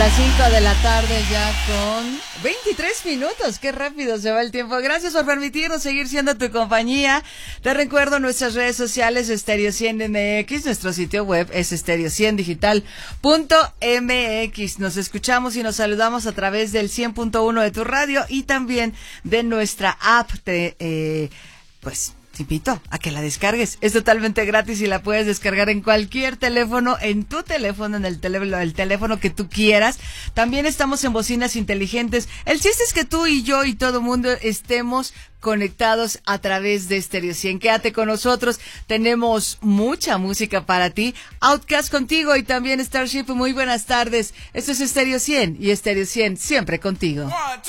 Las 5 de la tarde ya con 23 minutos. Qué rápido se va el tiempo. Gracias por permitirnos seguir siendo tu compañía. Te recuerdo nuestras redes sociales, Stereo 100 MX. Nuestro sitio web es stereo100digital.mx. Nos escuchamos y nos saludamos a través del 100.1 de tu radio y también de nuestra app. Te invito a que la descargues. Es totalmente gratis y la puedes descargar en cualquier teléfono, en tu teléfono, en el teléfono que tú quieras. También estamos en bocinas inteligentes. El chiste es que tú y yo y todo mundo estemos conectados a través de Stereo 100. Quédate con nosotros. Tenemos mucha música para ti. Outcast contigo y también Starship. Muy buenas tardes. Esto es Stereo 100 y Stereo 100 siempre contigo.